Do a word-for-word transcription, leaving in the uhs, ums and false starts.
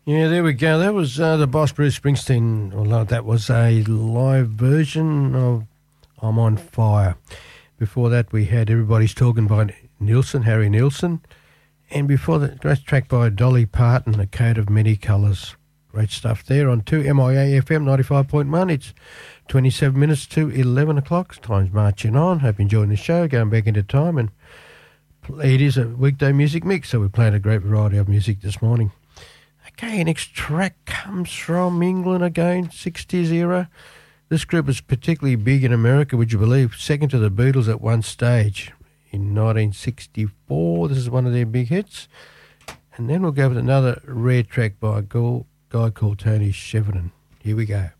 Yeah, there we go. That was uh, the boss, Bruce Springsteen. Well, that was a live version of I'm on Fire. Before that, we had Everybody's Talking by Nielsen, Harry Nielsen. And before that, great track by Dolly Parton, A Coat of Many Colours. Great stuff there on two M I A F M ninety-five point one. It's twenty-seven minutes to eleven o'clock. Time's marching on. Hope you're enjoying the show. Going back into time. And it is a weekday music mix, so we're playing a great variety of music this morning. Okay, next track comes from England again, sixties era. This group was particularly big in America, would you believe? Second to the Beatles at one stage in nineteen sixty-four. This is one of their big hits. And then we'll go with another rare track by a guy called Tony Sheridan. Here we go.